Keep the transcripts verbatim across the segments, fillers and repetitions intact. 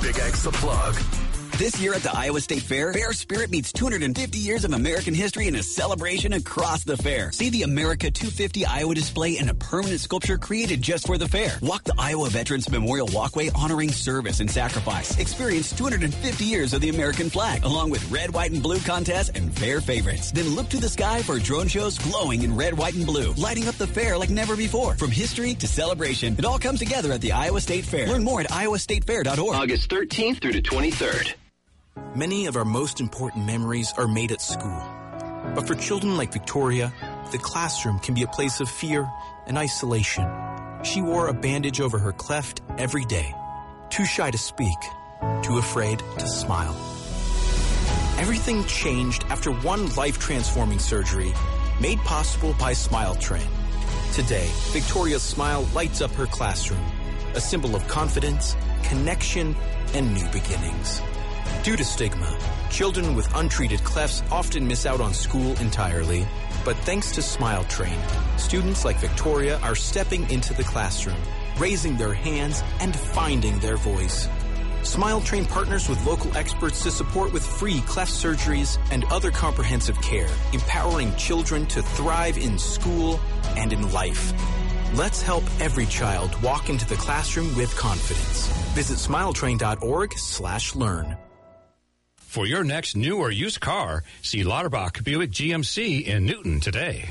Big X The Plug. This year at the Iowa State Fair, Fair Spirit meets two hundred fifty years of American history in a celebration across the fair. See the America two fifty Iowa display and a permanent sculpture created just for the fair. Walk the Iowa Veterans Memorial Walkway honoring service and sacrifice. Experience two hundred fifty years of the American flag, along with red, white, and blue contests and fair favorites. Then look to the sky for drone shows glowing in red, white, and blue, lighting up the fair like never before. From history to celebration, it all comes together at the Iowa State Fair. Learn more at iowa state fair dot org. August thirteenth through the twenty-third. Many of our most important memories are made at school. But for children like Victoria, the classroom can be a place of fear and isolation. She wore a bandage over her cleft every day, too shy to speak, too afraid to smile. Everything changed after one life-transforming surgery made possible by Smile Train. Today, Victoria's smile lights up her classroom, a symbol of confidence, connection, and new beginnings. Due to stigma, children with untreated clefts often miss out on school entirely. But thanks to Smile Train, students like Victoria are stepping into the classroom, raising their hands, and finding their voice. Smile Train partners with local experts to support with free cleft surgeries and other comprehensive care, empowering children to thrive in school and in life. Let's help every child walk into the classroom with confidence. Visit smiletrain dot org slash learn. For your next new or used car, see Lauterbach Buick G M C in Newton today.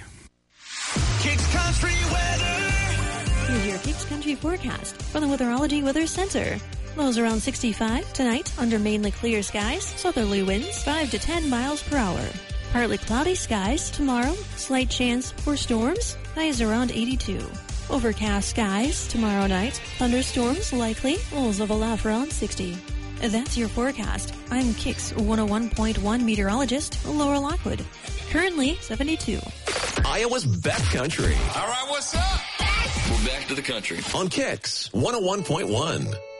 Kicks Country weather. Here's your Kicks Country forecast from the Weatherology Weather Center. Lows around sixty-five tonight under mainly clear skies. Southerly winds five to ten miles per hour. Partly cloudy skies tomorrow. Slight chance for storms. Highs around eighty-two. Overcast skies tomorrow night. Thunderstorms likely. Lows of a laugh around sixty. That's your forecast. I'm Kicks one oh one point one meteorologist Laura Lockwood. Currently seventy-two. Iowa's best country. All right, what's up? We're back to the country On Kicks one oh one point one.